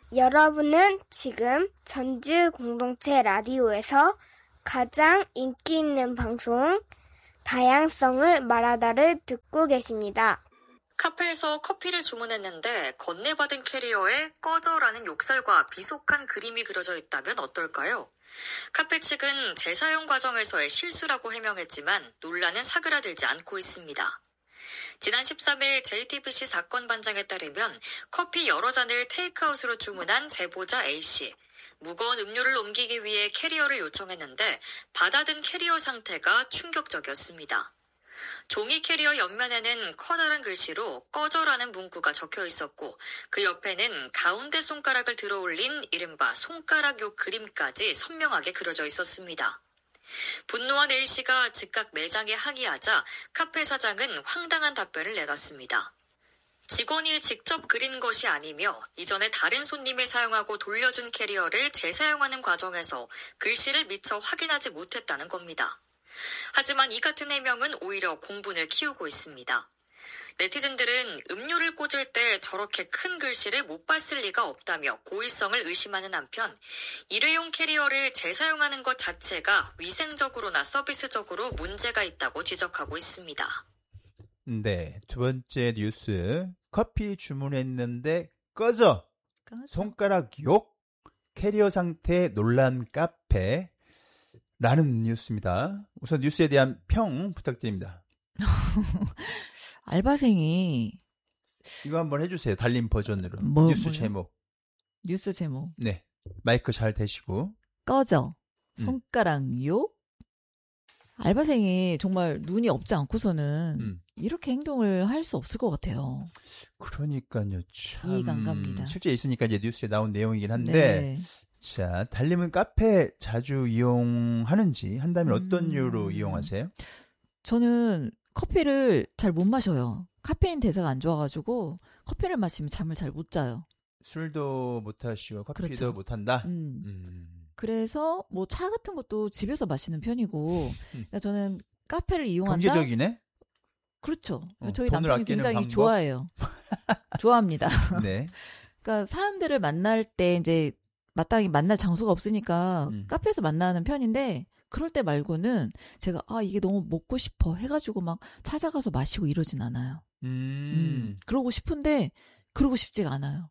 여러분은 지금 전주 공동체 라디오에서 가장 인기 있는 방송 다양성을 말하다를 듣고 계십니다. 카페에서 커피를 주문했는데 건네받은 캐리어에 꺼져라는 욕설과 비속한 그림이 그려져 있다면 어떨까요? 카페 측은 재사용 과정에서의 실수라고 해명했지만 논란은 사그라들지 않고 있습니다. 지난 13일 JTBC 사건 반장에 따르면 커피 여러 잔을 테이크아웃으로 주문한 제보자 A씨. 무거운 음료를 옮기기 위해 캐리어를 요청했는데 받아든 캐리어 상태가 충격적이었습니다. 종이 캐리어 옆면에는 커다란 글씨로 꺼져라는 문구가 적혀 있었고 그 옆에는 가운데 손가락을 들어 올린 이른바 손가락요 그림까지 선명하게 그려져 있었습니다. 분노한 A씨가 즉각 매장에 항의하자 카페 사장은 황당한 답변을 내놨습니다. 직원이 직접 그린 것이 아니며 이전에 다른 손님이 사용하고 돌려준 캐리어를 재사용하는 과정에서 글씨를 미처 확인하지 못했다는 겁니다. 하지만 이 같은 해명은 오히려 공분을 키우고 있습니다. 네티즌들은 음료를 꽂을 때 저렇게 큰 글씨를 못 봤을 리가 없다며 고의성을 의심하는 한편 일회용 캐리어를 재사용하는 것 자체가 위생적으로나 서비스적으로 문제가 있다고 지적하고 있습니다. 네, 두 번째 뉴스. 커피 주문했는데 꺼져. 손가락 욕. 캐리어 상태 논란 카페. 라는 뉴스입니다. 우선 뉴스에 대한 평 부탁드립니다. 알바생이 이거 한번 해주세요. 달린 버전으로. 뉴스 제목. 뉴스 제목. 네. 마이크 잘 대시고. 꺼져. 손가락 욕. 알바생이 정말 눈이 없지 않고서는 이렇게 행동을 할 수 없을 것 같아요. 그러니까요. 참 이해가 안 갑니다. 실제 있으니까 이제 뉴스에 나온 내용이긴 한데 네. 자, 달님은 카페 자주 이용하는지 한다면 어떤 이유로 이용하세요? 저는 커피를 잘 못 마셔요. 카페인 대사가 안 좋아가지고 커피를 마시면 잠을 잘 못 자요. 술도 못 하시고 커피도 그렇죠. 못 한다? 그래서 뭐 차 같은 것도 집에서 마시는 편이고 그러니까 저는 카페를 이용한다. 경제적이네? 그렇죠. 저희 남편이 굉장히 방법? 좋아해요. 좋아합니다. 네. 그러니까 사람들을 만날 때 이제 마땅히 만날 장소가 없으니까 카페에서 만나는 편인데 그럴 때 말고는 제가 이게 너무 먹고 싶어 해가지고 막 찾아가서 마시고 이러진 않아요. 그러고 싶은데 그러고 싶지가 않아요.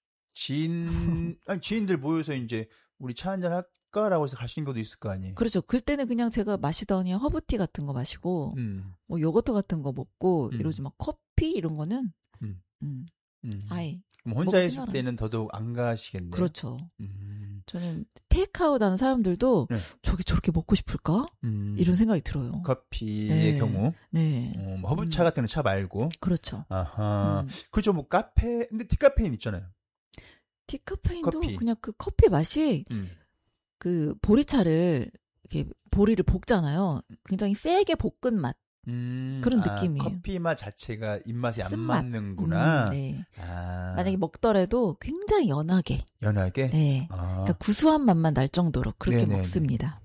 지인들 모여서 이제 우리 차 한잔 할까라고 해서 가시는 것도 있을 거 아니에요. 그렇죠. 그때는 그냥 제가 마시더니 허브티 같은 거 마시고 뭐 요거트 같은 거 먹고 이러지 막 커피 이런 거는 아예. 그럼 혼자 있을 때는 더더욱 안 가시겠네요. 그렇죠. 저는 테이크아웃 하는 사람들도 네. 저게 저렇게 먹고 싶을까? 이런 생각이 들어요. 커피의 네. 경우. 네. 뭐 허브차 같은 거 차 말고. 그렇죠. 아하. 그렇죠. 뭐 카페, 근데 디카페인 있잖아요. 디카페인도 커피. 그냥 그 커피 맛이 그 보리차를 이렇게 보리를 볶잖아요. 굉장히 세게 볶은 맛. 그런 느낌이에요. 커피 맛 자체가 입맛이 안 쓴맛. 맞는구나. 네. 만약에 먹더라도 굉장히 연하게. 연하게? 네. 그러니까 구수한 맛만 날 정도로 그렇게 네네네. 먹습니다.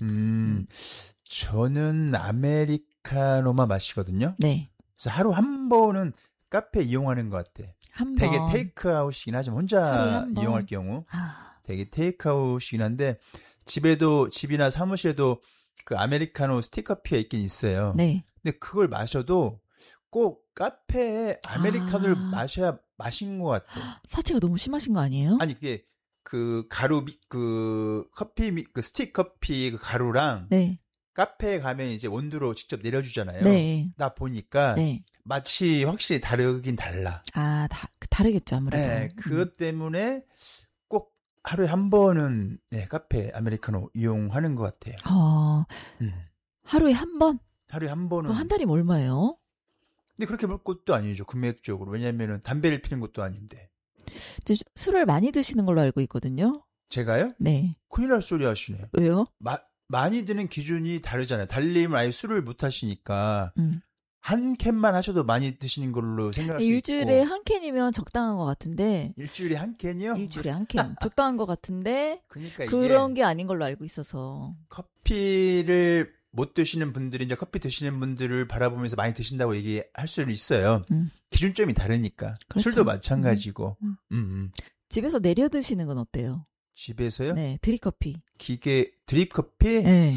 저는 아메리카노만 마시거든요. 네. 그래서 하루 한 번은 카페 이용하는 것 같아. 한 되게 번. 테이크아웃이긴 하지만 하루에 혼자 한 번. 이용할 경우 되게 테이크아웃이긴 한데 집이나 사무실에도 그 아메리카노 스틱커피가 있긴 있어요. 네. 근데 그걸 마셔도 꼭 카페에 아메리카노를 마셔야 맛인 것 같아. 사치가 너무 심하신 거 아니에요? 아니 그게 그 가루 그 커피 그 스틱 커피 그 가루랑 네. 카페에 가면 이제 원두로 직접 내려주잖아요. 네. 나 보니까 네. 맛이 확실히 다르긴 달라. 다르겠죠 아무래도. 네, 그것 때문에 꼭 하루에 한 번은 카페 아메리카노 이용하는 것 같아요. 하루에 한 번? 하루에 한 번은. 한 달이면 얼마예요? 근데 그렇게 먹을 것도 아니죠. 금액적으로. 왜냐면은 담배를 피는 것도 아닌데. 술을 많이 드시는 걸로 알고 있거든요. 제가요? 네. 큰일 날 소리 하시네요. 왜요? 많이 드는 기준이 다르잖아요. 달님은 아예 술을 못 하시니까 한 캔만 하셔도 많이 드시는 걸로 생각할 수 있고. 일주일에 한 캔이면 적당한 것 같은데. 일주일에 한 캔이요? 일주일에 한 캔. 적당한 것 같은데. 그러니까 그런 게 아닌 걸로 알고 있어서. 커피를 못 드시는 분들이 이제 커피 드시는 분들을 바라보면서 많이 드신다고 얘기할 수는 있어요. 기준점이 다르니까. 그렇죠. 술도 마찬가지고. 집에서 내려 드시는 건 어때요? 집에서요? 네, 드립커피. 드립커피? 네.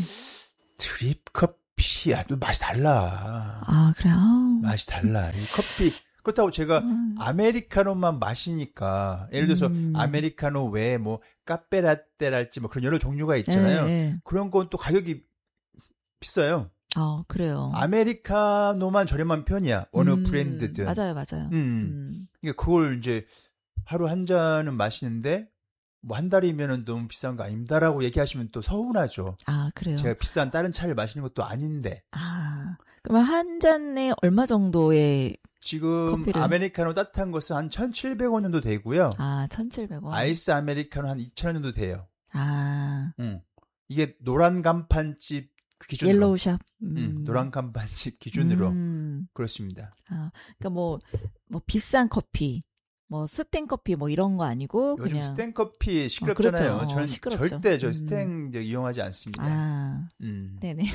드립커피, 또 맛이 달라. 아, 그래요? 맛이 달라. 이 커피. 그렇다고 제가 아메리카노만 마시니까, 예를 들어서 아메리카노 외에 뭐, 카페라떼랄지 뭐 그런 여러 종류가 있잖아요. 네. 그런 건 또 가격이 비싸요. 그래요. 아메리카노만 저렴한 편이야. 어느 브랜드든. 맞아요. 그러니까 그걸 이제 하루 한 잔은 마시는데, 뭐 한 달이면은 너무 비싼 거 아닙니다라고 얘기하시면 또 서운하죠. 아, 그래요? 제가 비싼 다른 차를 마시는 것도 아닌데. 아, 그러면 한 잔에 얼마 정도의 지금 커피를? 아메리카노 따뜻한 것은 한 1,700원 정도 되고요. 아, 1,700원. 아이스 아메리카노 한 2,000원 정도 돼요. 아. 이게 노란 간판집 기준으로. 옐로우샵. 노란 간판집 기준으로. 그렇습니다. 아, 그러니까 뭐 비싼 커피, 뭐 스탱 커피 뭐 이런 거 아니고 요즘 그냥 스탱 커피 시끄럽잖아요. 그렇죠. 저는 시끄럽죠. 절대 스탱 이용하지 않습니다. 아, 네네.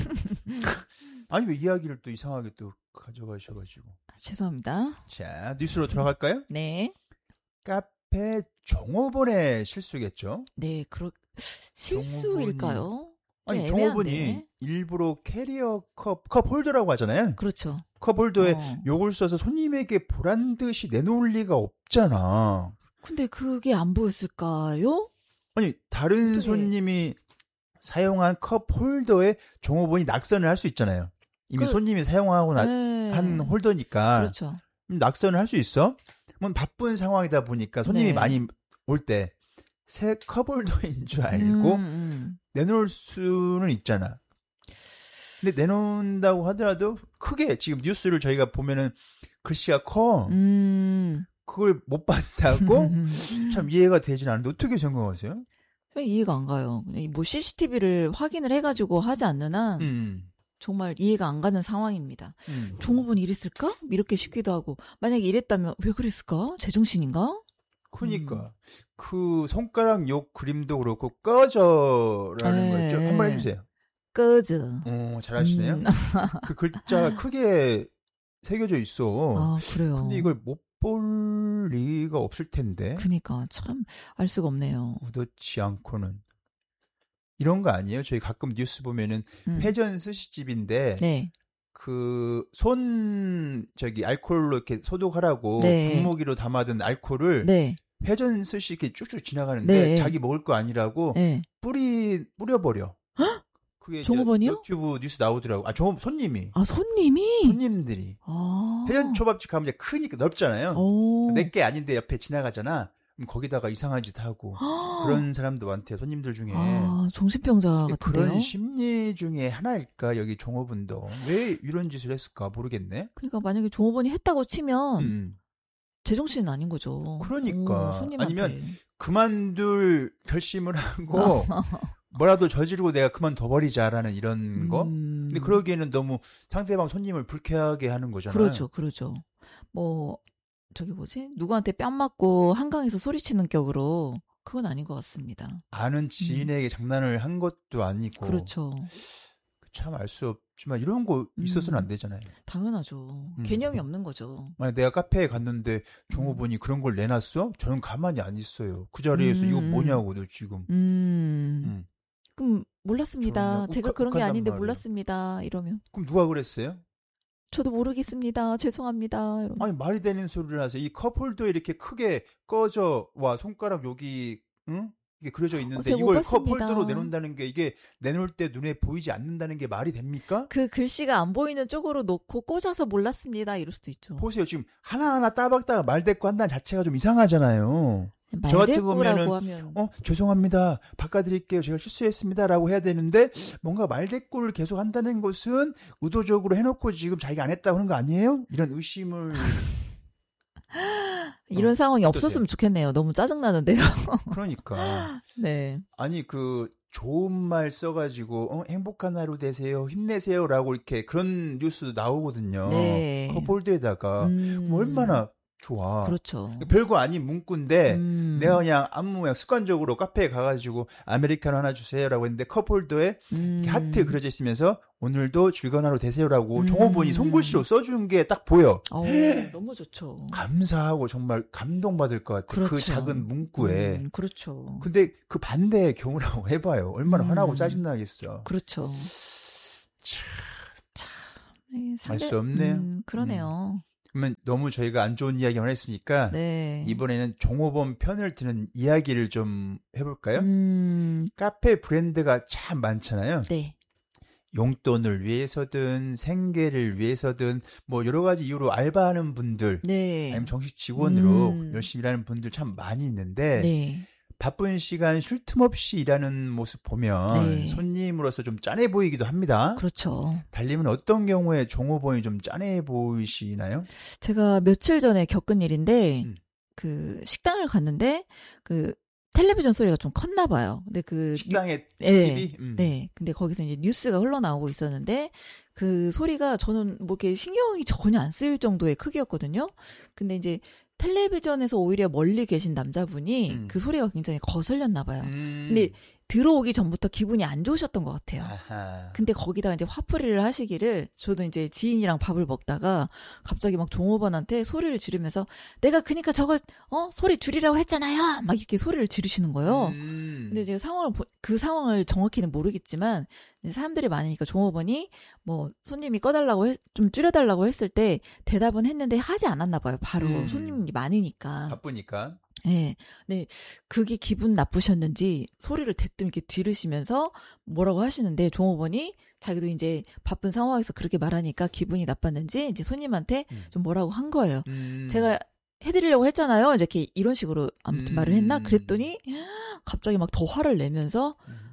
아니 왜 이야기를 또 이상하게 또 가져가셔가지고. 죄송합니다. 자, 뉴스로 돌아갈까요? 네. 카페 종업원의 실수겠죠? 네, 실수일까요? 아니, 애매한데. 종업원이 일부러 캐리어 컵 홀더라고 하잖아요. 그렇죠. 컵 홀더에 욕을 써서 손님에게 보란 듯이 내놓을 리가 없잖아. 근데 그게 안 보였을까요? 아니, 다른 어떻게... 손님이 사용한 컵 홀더에 종업원이 낙선을 할 수 있잖아요. 이미 손님이 사용하고 한 홀더니까. 그렇죠. 낙선을 할 수 있어? 뭐 바쁜 상황이다 보니까 손님이 많이 올 때 새 컵홀더인 줄 알고 내놓을 수는 있잖아. 근데 내놓는다고 하더라도 크게 지금 뉴스를 저희가 보면은 글씨가 커. 그걸 못 봤다고? 참 이해가 되진 않는데 어떻게 생각하세요? 이해가 안 가요. 뭐 CCTV를 확인을 해가지고 하지 않는 한 정말 이해가 안 가는 상황입니다. 종업원이 이랬을까? 이렇게 싶기도 하고 만약에 이랬다면 왜 그랬을까? 제정신인가? 그러니까 그 손가락 욕 그림도 그렇고 꺼져라는 거 있죠. 한번 해주세요. 꺼져. 잘하시네요. 그 글자가 크게 새겨져 있어. 아, 그래요. 근데 이걸 못 볼 리가 없을 텐데. 그러니까 참 알 수가 없네요. 의도치 않고는. 이런 거 아니에요? 저희 가끔 뉴스 보면은 회전 스시집인데 네. 알코올로 이렇게 소독하라고 분무기로 담아둔 알코올을 회전 스시 이렇게 쭉쭉 지나가는데 자기 먹을 거 아니라고 뿌려버려. 그게 종업원이요? 유튜브 뉴스 나오더라고. 손님이. 손님이? 손님들이. 회전 초밥집 가면 이제 크니까 넓잖아요. 내게 아닌데 옆에 지나가잖아. 그럼 거기다가 이상한 짓 하고 그런 사람도 많대요. 손님들 중에. 정신병자 같은데요? 그런 심리 중에 하나일까? 여기 종업원도. 왜 이런 짓을 했을까? 모르겠네. 그러니까 만약에 종업원이 했다고 치면 제정신은 아닌 거죠. 그러니까. 손님한테. 아니면 그만둘 결심을 하고 뭐라도 저지르고 내가 그만둬버리자라는 이런 거. 근데 그러기에는 너무 상대방 손님을 불쾌하게 하는 거잖아요. 그렇죠. 누구한테 뺨 맞고 한강에서 소리치는 격으로 그건 아닌 것 같습니다. 아는 지인에게 장난을 한 것도 아니고. 그렇죠. 참 알 수 없지만 이런 거 있어서는 안 되잖아요. 당연하죠. 개념이 없는 거죠. 만약 내가 카페에 갔는데 종업원이 그런 걸 내놨어? 저는 가만히 안 있어요. 그 자리에서 이거 뭐냐고 너 지금. 그럼 몰랐습니다. 제가 그런 게 아닌데 말이에요. 몰랐습니다. 이러면. 그럼 누가 그랬어요? 저도 모르겠습니다. 죄송합니다. 이러면. 아니 말이 되는 소리를 하세요. 이 컵홀더에 이렇게 크게 꺼져 와 손가락 여기 이게 그려져 있는데 이걸 컵홀더로 내놓는다는 게 이게 내놓을 때 눈에 보이지 않는다는 게 말이 됩니까? 그 글씨가 안 보이는 쪽으로 놓고 꽂아서 몰랐습니다. 이럴 수도 있죠. 보세요. 지금 하나하나 따박따박 말대꾸 한다는 자체가 좀 이상하잖아요. 저 같은 거면은 죄송합니다. 바꿔드릴게요. 제가 실수했습니다라고 해야 되는데 뭔가 말대꾸를 계속 한다는 것은 의도적으로 해놓고 지금 자기가 안 했다고 하는 거 아니에요? 이런 의심을 이런 상황이 없었으면 좋겠네요. 너무 짜증나는데요. 그러니까. 네. 아니 좋은 말 써가지고 행복한 하루 되세요, 힘내세요라고 이렇게 그런 뉴스도 나오거든요. 컵홀더에다가 얼마나 좋아. 그렇죠. 별거 아닌 문구인데 내가 그냥 아무 그냥 습관적으로 카페에 가가지고 아메리카노 하나 주세요라고 했는데 컵홀더에 하트 그려져 있으면서 오늘도 즐거운 하루 되세요라고 종업원이 손글씨로 써준 게 딱 보여. 너무 좋죠. 감사하고 정말 감동받을 것 같아. 그렇죠. 그 작은 문구에. 그렇죠. 근데 그 반대의 경우라고 해봐요. 얼마나 화나고 짜증나겠어. 그렇죠. 알 수 없네요. 그러네요. 그러면 너무 저희가 안 좋은 이야기만 했으니까 네. 이번에는 종업원 편을 드는 이야기를 좀 해볼까요? 카페 브랜드가 참 많잖아요. 네. 용돈을 위해서든 생계를 위해서든 뭐 여러 가지 이유로 알바하는 분들 네. 아니면 정식 직원으로 열심히 일하는 분들 참 많이 있는데 네. 바쁜 시간 쉴 틈 없이 일하는 모습 보면 네. 손님으로서 좀 짠해 보이기도 합니다. 그렇죠. 달님은 어떤 경우에 종업원이 좀 짠해 보이시나요? 제가 며칠 전에 겪은 일인데 그 식당을 갔는데 그 텔레비전 소리가 좀 컸나 봐요. 근데 그 식당에 네, TV? 네. 근데 거기서 이제 뉴스가 흘러나오고 있었는데 그 소리가 저는 뭐 이렇게 신경이 전혀 안 쓰일 정도의 크기였거든요. 근데 이제 텔레비전에서 오히려 멀리 계신 남자분이 그 소리가 굉장히 거슬렸나 봐요. 근데 들어오기 전부터 기분이 안 좋으셨던 것 같아요. 아하. 근데 거기다가 이제 화풀이를 하시기를 저도 이제 지인이랑 밥을 먹다가 갑자기 막 종업원한테 소리를 지르면서 내가 그니까 저거 소리 줄이라고 했잖아요. 막 이렇게 소리를 지르시는 거예요. 근데 제가 그 상황을 정확히는 모르겠지만 사람들이 많으니까 종업원이 뭐 손님이 꺼달라고 좀 줄여달라고 했을 때 대답은 했는데 하지 않았나 봐요. 바로 손님이 많으니까. 바쁘니까. 네. 네. 그게 기분 나쁘셨는지 소리를 대뜸 이렇게 지르시면서 뭐라고 하시는데 종업원이 자기도 이제 바쁜 상황에서 그렇게 말하니까 기분이 나빴는지 이제 손님한테 좀 뭐라고 한 거예요. 제가 해드리려고 했잖아요. 이렇게 이런 식으로 아무튼 말을 했나? 그랬더니 갑자기 막 더 화를 내면서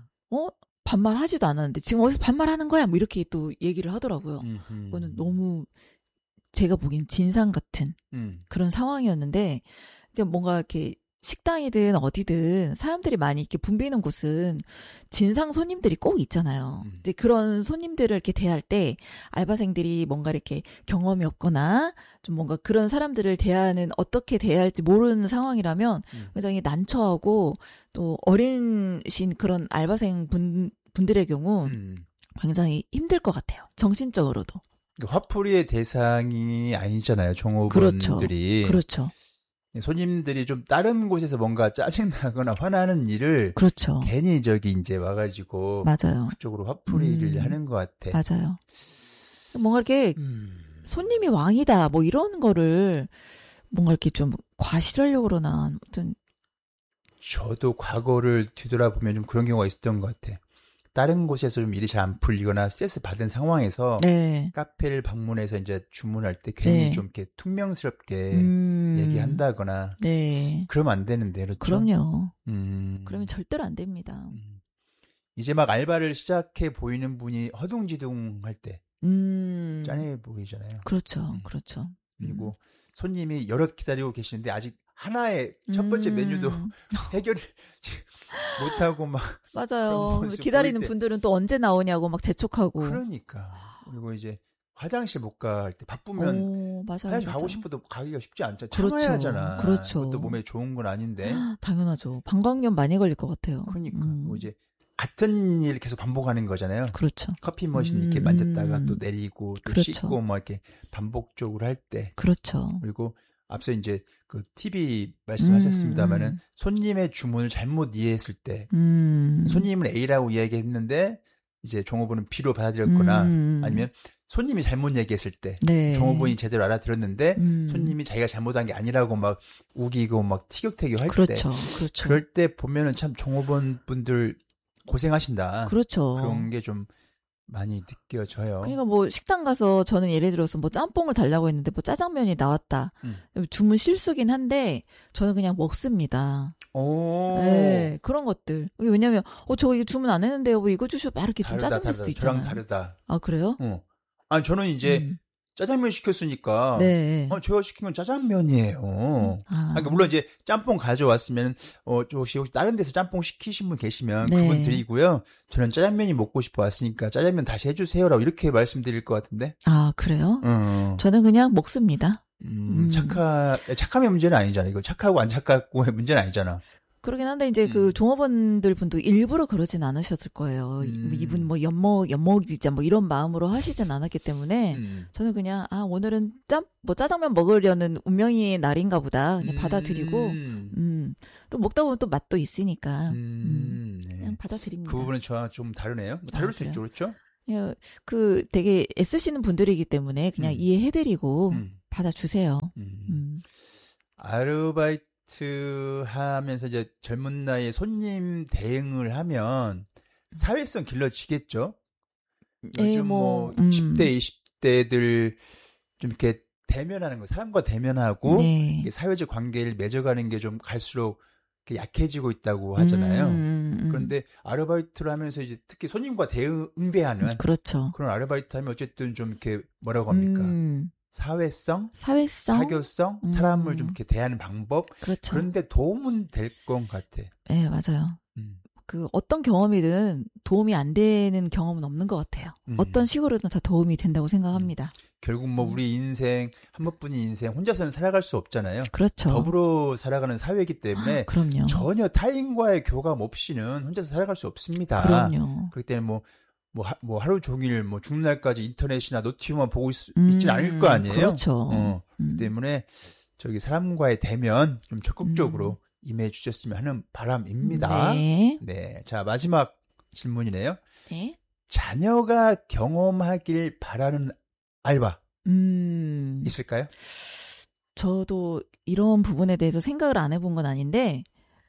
반말하지도 않았는데 지금 어디서 반말하는 거야? 뭐 이렇게 또 얘기를 하더라고요. 그거는 너무 제가 보기엔 진상 같은 그런 상황이었는데 뭔가 이렇게 식당이든 어디든 사람들이 많이 이렇게 붐비는 곳은 진상 손님들이 꼭 있잖아요. 이제 그런 손님들을 이렇게 대할 때 알바생들이 뭔가 이렇게 경험이 없거나 좀 뭔가 그런 사람들을 대하는 어떻게 대해야 할지 모르는 상황이라면 굉장히 난처하고 또 어린신 그런 알바생 분들의 경우 굉장히 힘들 것 같아요. 정신적으로도. 화풀이의 대상이 아니잖아요. 종업원들이. 그렇죠. 손님들이 좀 다른 곳에서 뭔가 짜증나거나 화나는 일을 그렇죠. 괜히 저기 이제 와가지고 맞아요. 그쪽으로 화풀이를 하는 것 같아. 맞아요. 뭔가 이렇게 손님이 왕이다 뭐 이런 거를 뭔가 이렇게 좀 과시하려고 그러나 아무튼 저도 과거를 뒤돌아보면 좀 그런 경우가 있었던 것 같아. 다른 곳에서 좀 일이 잘 안 풀리거나 스트레스 받은 상황에서 네. 카페를 방문해서 이제 주문할 때 괜히 네. 좀 이렇게 퉁명스럽게 얘기한다거나 네. 그러면 안 되는데 그렇죠? 그럼요. 그러면 절대로 안 됩니다. 이제 막 알바를 시작해 보이는 분이 허둥지둥할 때 짠해 보이잖아요. 그렇죠. 그렇죠. 그리고 손님이 여럿 기다리고 계시는데 아직 하나의 첫 번째 메뉴도 해결을 못하고 막 맞아요. 기다리는 분들은 또 언제 나오냐고 막 재촉하고. 그러니까. 그리고 이제 화장실 못 갈 때 바쁘면 화장실 가고 싶어도 가기가 쉽지 않죠. 참아야 하잖아. 그렇죠. 그것도 몸에 좋은 건 아닌데. 당연하죠. 방광염 많이 걸릴 것 같아요. 그러니까 뭐 이제 같은 일 계속 반복하는 거잖아요. 그렇죠. 커피 머신 이렇게 만졌다가 또 내리고 또 그렇죠. 씻고 막 이렇게 반복적으로 할 때. 그렇죠. 그리고 앞서 이제 그 TV 말씀하셨습니다만은 손님의 주문을 잘못 이해했을 때 손님은 A라고 이야기했는데 이제 종업원은 B로 받아들였거나 아니면 손님이 잘못 얘기했을 때 네. 종업원이 제대로 알아들었는데 손님이 자기가 잘못한 게 아니라고 막 우기고 막 티격태격 할 그렇죠. 때 그렇죠. 그럴 때 보면은 참 종업원 분들 고생하신다. 그렇죠. 그런 게 좀 많이 느껴져요. 그러니까 뭐 식당 가서 저는 예를 들어서 뭐 짬뽕을 달라고 했는데 뭐 짜장면이 나왔다. 주문 실수긴 한데 저는 그냥 먹습니다. 오. 네, 그런 것들. 왜냐면 저 이거 주문 안 했는데요. 뭐 이거 주셔 막 이렇게 좀 짜증날 수도 있잖아요. 저랑 다르다. 아 그래요? 아니 저는 이제 짜장면 시켰으니까 네. 제가 시킨 건 짜장면이에요. 그러니까 물론 이제 짬뽕 가져왔으면 혹시 다른 데서 짬뽕 시키신 분 계시면 네. 그분 드리고요. 저는 짜장면이 먹고 싶어 왔으니까 짜장면 다시 해주세요라고 이렇게 말씀드릴 것 같은데. 아 그래요? 저는 그냥 먹습니다. 착함의 문제는 아니잖아. 이거 착하고 안 착하고의 문제는 아니잖아. 그러긴 한데 이제 그 종업원들 분도 일부러 그러진 않으셨을 거예요. 이분 뭐 연목이자 뭐 이런 마음으로 하시진 않았기 때문에 저는 그냥 오늘은 짜장면 먹으려는 운명의 날인가 보다 그냥 받아들이고 또 먹다 보면 또 맛도 있으니까 네. 그냥 받아들입니다. 그 부분은 저랑 좀 다르네요. 다를 수 있죠, 그렇죠? 그 되게 애쓰시는 분들이기 때문에 그냥 이해해드리고 받아주세요. 아르바이트 하면서 이제 젊은 나이에 손님 대응을 하면 사회성 길러지겠죠. 요즘 뭐 10대, 20대들 좀 이렇게 대면하는 거, 사람과 대면하고 네. 사회적 관계를 맺어가는 게 좀 갈수록 약해지고 있다고 하잖아요. 그런데 아르바이트를 하면서 이제 특히 손님과 응대하는 그렇죠. 그런 아르바이트 하면 어쨌든 좀 이렇게 뭐라고 합니까? 사회성, 사교성, 사람을 좀 이렇게 대하는 방법. 그렇죠. 그런데 도움은 될 것 같아. 네, 맞아요. 그 어떤 경험이든 도움이 안 되는 경험은 없는 것 같아요. 어떤 식으로든 다 도움이 된다고 생각합니다. 결국 뭐 우리 인생 한 번뿐인 인생 혼자서는 살아갈 수 없잖아요. 그렇죠. 더불어 살아가는 사회이기 때문에 그럼요. 전혀 타인과의 교감 없이는 혼자서 살아갈 수 없습니다. 그럼요. 그렇기 때문에 뭐 하루 종일 뭐 죽는 날까지 인터넷이나 노티브만 보고 있진 않을 거 아니에요. 그렇죠. 그렇기 때문에 저기 사람과의 대면 좀 적극적으로 임해 주셨으면 하는 바람입니다. 네. 네. 자, 마지막 질문이네요. 네. 자녀가 경험하길 바라는 알바 있을까요? 저도 이런 부분에 대해서 생각을 안 해본 건 아닌데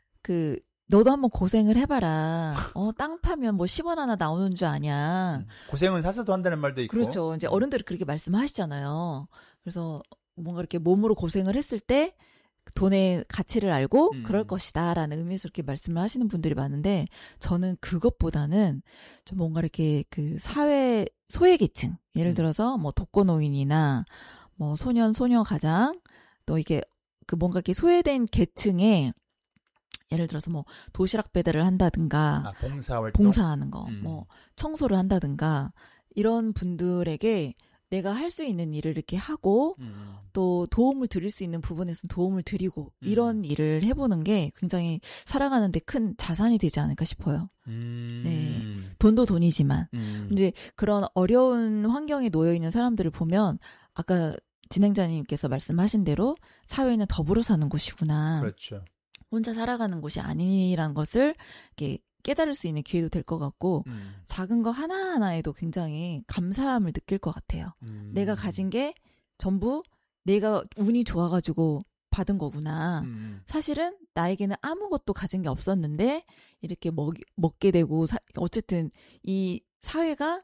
너도 한번 고생을 해봐라. 땅 파면 뭐 10원 하나 나오는 줄 아냐. 고생은 사서도 한다는 말도 있고. 그렇죠. 이제 어른들이 그렇게 말씀하시잖아요. 그래서 뭔가 이렇게 몸으로 고생을 했을 때 돈의 가치를 알고 그럴 것이다라는 의미에서 이렇게 말씀을 하시는 분들이 많은데 저는 그것보다는 좀 뭔가 이렇게 그 사회 소외계층 예를 들어서 뭐 독거노인이나 뭐 소년 소녀 가장 또 이게 그 뭔가 이렇게 소외된 계층에 예를 들어서 뭐 도시락 배달을 한다든가 봉사하는 거 뭐 청소를 한다든가 이런 분들에게 내가 할 수 있는 일을 이렇게 하고 또 도움을 드릴 수 있는 부분에서는 도움을 드리고 이런 일을 해보는 게 굉장히 살아가는 데 큰 자산이 되지 않을까 싶어요. 네, 돈도 돈이지만 이제 그런 어려운 환경에 놓여 있는 사람들을 보면 아까 진행자님께서 말씀하신 대로 사회는 더불어 사는 곳이구나. 그렇죠. 혼자 살아가는 곳이 아니라는 것을 이렇게 깨달을 수 있는 기회도 될 것 같고 작은 거 하나하나에도 굉장히 감사함을 느낄 것 같아요. 내가 가진 게 전부 내가 운이 좋아가지고 받은 거구나. 사실은 나에게는 아무것도 가진 게 없었는데 이렇게 먹게 되고 어쨌든 이 사회가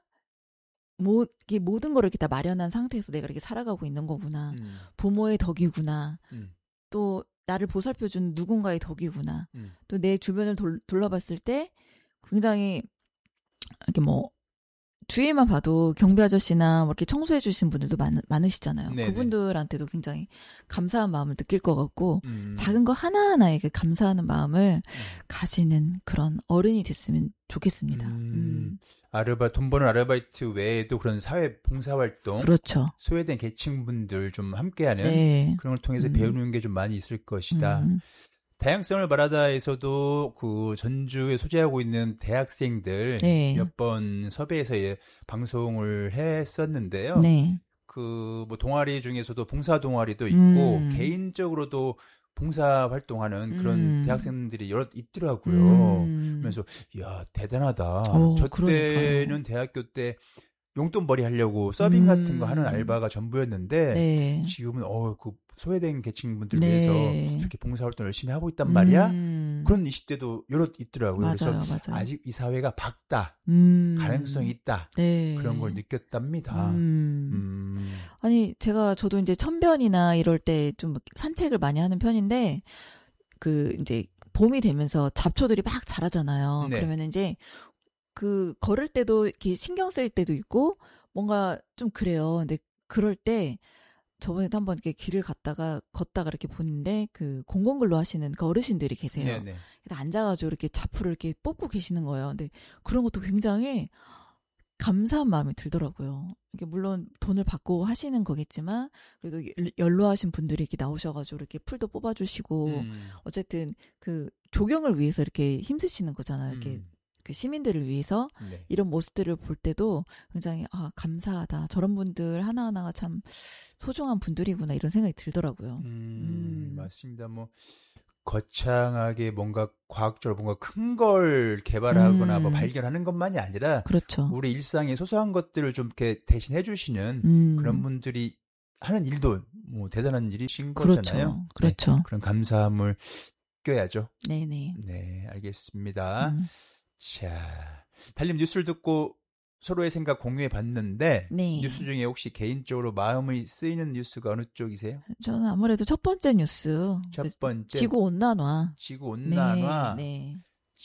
모든 걸 이렇게 다 마련한 상태에서 내가 이렇게 살아가고 있는 거구나. 부모의 덕이구나. 또 나를 보살펴준 누군가의 덕이구나. 또 내 주변을 둘러봤을 때 굉장히 이렇게 뭐 주위만 봐도 경비 아저씨나 뭐 이렇게 청소해 주신 분들도 많으시잖아요. 네네. 그분들한테도 굉장히 감사한 마음을 느낄 것 같고 작은 거 하나하나에 감사하는 마음을 가지는 그런 어른이 됐으면 좋겠습니다. 돈 버는 아르바이트 외에도 그런 사회 봉사활동, 그렇죠. 소외된 계층분들 좀 함께하는 네. 그런 걸 통해서 배우는 게 좀 많이 있을 것이다. 다양성을 말하다에서도 그 전주에 소재하고 있는 대학생들 네. 몇 번 섭외해서 방송을 했었는데요. 네. 그 뭐 동아리 중에서도 봉사 동아리도 있고 개인적으로도 봉사 활동하는 그런 대학생들이 여럿 있더라고요. 그래서 이야 대단하다. 저 때는 대학교 때 용돈벌이 하려고 서빙 같은 거 하는 알바가 전부였는데 네. 지금은 그 소외된 계층분들 네. 위해서 저렇게 봉사활동 열심히 하고 있단 말이야. 그런 20대도 여럿 있더라고요. 맞아요, 그래서 맞아요. 아직 이 사회가 밝다. 가능성이 있다. 네. 그런 걸 느꼈답니다. 아니 저도 이제 천변이나 이럴 때 좀 산책을 많이 하는 편인데 그 이제 봄이 되면서 잡초들이 막 자라잖아요. 네. 그러면 이제 그 걸을 때도 이렇게 신경 쓸 때도 있고 뭔가 좀 그래요. 근데 그럴 때 저번에도 한번 이렇게 길을 걷다가 이렇게 보는데 그 공공근로 하시는 그 어르신들이 계세요. 네네. 앉아가지고 이렇게 잡초를 이렇게 뽑고 계시는 거예요. 근데 그런 것도 굉장히 감사한 마음이 들더라고요. 이게 물론 돈을 받고 하시는 거겠지만 그래도 연로하신 분들이 이렇게 나오셔가지고 이렇게 풀도 뽑아주시고 어쨌든 그 조경을 위해서 이렇게 힘쓰시는 거잖아요. 이렇게 그 시민들을 위해서 네. 이런 모습들을 볼 때도 굉장히 감사하다. 저런 분들 하나하나가 참 소중한 분들이구나 이런 생각이 들더라고요. 맞습니다. 뭐 거창하게 뭔가 과학적으로 뭔가 큰 걸 개발하거나 뭐 발견하는 것만이 아니라 그렇죠. 우리 일상의 소소한 것들을 좀 이렇게 대신 해주시는 그런 분들이 하는 일도 뭐 대단한 일이신 거잖아요. 그렇죠. 네, 그런 감사함을 껴야죠. 네네. 네, 알겠습니다. 자, 달님 뉴스를 듣고 서로의 생각 공유해 봤는데 네. 뉴스 중에 혹시 개인적으로 마음이 쓰이는 뉴스가 어느 쪽이세요? 저는 아무래도 첫 번째 뉴스. 첫 번째. 지구온난화. 지구온난화. 네.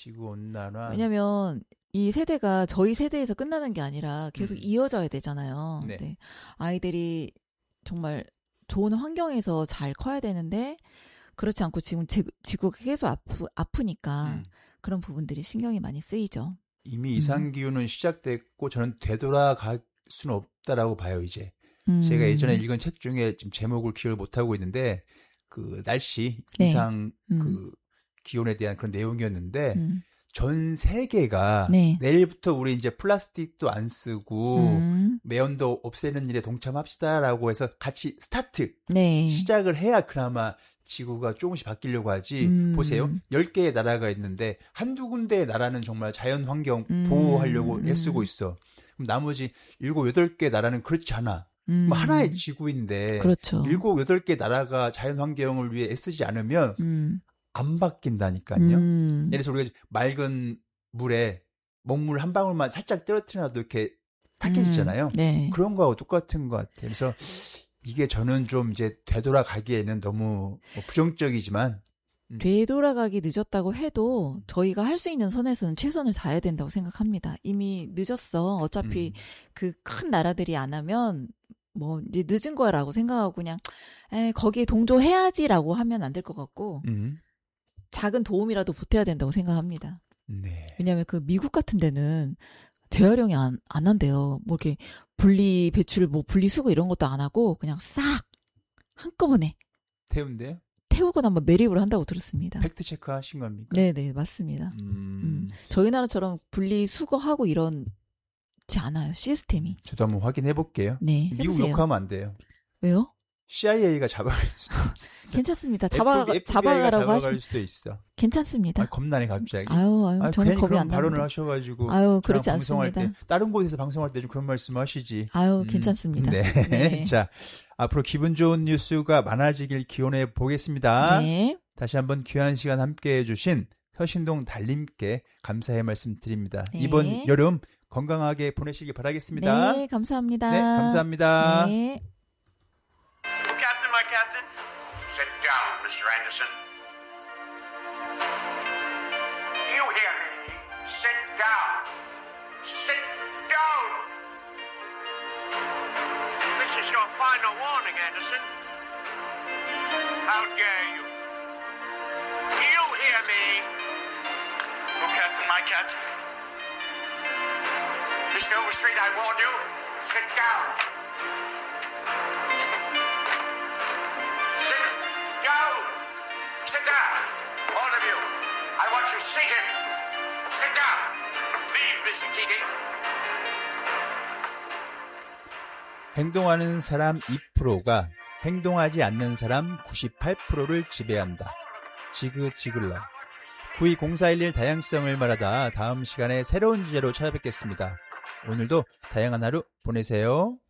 지구온난화. 왜냐면 이 세대가 저희 세대에서 끝나는 게 아니라 계속 이어져야 되잖아요. 네. 네. 아이들이 정말 좋은 환경에서 잘 커야 되는데 그렇지 않고 지금 지구가 계속 아프니까 그런 부분들이 신경이 많이 쓰이죠. 이미 이상기후는 시작됐고 저는 되돌아갈 수는 없다라고 봐요, 이제. 제가 예전에 읽은 책 중에 지금 제목을 기억을 못하고 있는데 그 날씨, 네. 이상 그 기온에 대한 그런 내용이었는데 전 세계가 네. 내일부터 우리 이제 플라스틱도 안 쓰고 매연도 없애는 일에 동참합시다라고 해서 같이 스타트, 네. 시작을 해야 그나마 지구가 조금씩 바뀌려고 하지. 보세요. 10개의 나라가 있는데 한두 군데의 나라는 정말 자연환경 보호하려고 애쓰고 있어. 그럼 나머지 7, 8개 나라는 그렇지 않아. 뭐 하나의 지구인데 그렇죠. 7, 8개 나라가 자연환경을 위해 애쓰지 않으면 안 바뀐다니까요. 예를 들어서 우리가 맑은 물에 먹물 한 방울만 살짝 떨어뜨려놔도 이렇게 탁해지잖아요. 네. 그런 거하고 똑같은 것 같아요. 그래서 이게 저는 좀 이제 되돌아가기에는 너무 부정적이지만 되돌아가기 늦었다고 해도 저희가 할 수 있는 선에서는 최선을 다해야 된다고 생각합니다. 이미 늦었어. 어차피 그 큰 나라들이 안 하면 뭐 이제 늦은 거야라고 생각하고 그냥 거기에 동조해야지라고 하면 안 될 것 같고 작은 도움이라도 보태야 된다고 생각합니다. 네. 왜냐하면 그 미국 같은 데는 재활용이 안 한대요. 뭐 이렇게 분리 배출, 뭐 분리수거 이런 것도 안 하고 그냥 싹 한꺼번에 태운대요? 태우거나 뭐 매립을 한다고 들었습니다. 팩트 체크 하신 겁니까? 네네 맞습니다. 저희 나라처럼 분리수거하고 이런지 않아요 시스템이. 저도 한번 확인해 볼게요. 네. 미국 해보세요. 욕하면 안 돼요. 왜요? CIA가 잡아갈 수도 있어. 괜찮습니다. FBI가 잡아가라고 잡아갈 수도 있어. 괜찮습니다. 겁나네 갑자기. 아유, 저는 겁이 안 납니다. 발언을 하셔가지고. 아유, 그렇지 방송할 않습니다. 때, 다른 곳에서 방송할 때 좀 그런 말씀하시지. 아유, 괜찮습니다. 네. 네. 자, 앞으로 기분 좋은 뉴스가 많아지길 기원해 보겠습니다. 네. 다시 한번 귀한 시간 함께해 주신 서신동 달님께 감사의 말씀드립니다. 네. 이번 여름 건강하게 보내시길 바라겠습니다. 네, 감사합니다. 네, 감사합니다. 네. Captain, my captain. Sit down, Mr. Anderson. You hear me? Sit down. Sit down. This is your final warning, Anderson. How dare you? You hear me? Oh, Captain, my captain. Mr. Overstreet, I warn you. Sit down. Sit down, all of you. I want you seated. Sit down. Leave, Mr. Keating. 행동하는 사람 2%가 행동하지 않는 사람 98%를 지배한다. 지그지글러. 920411 다양성을 말하다 다음 시간에 새로운 주제로 찾아뵙겠습니다. 오늘도 다양한 하루 보내세요.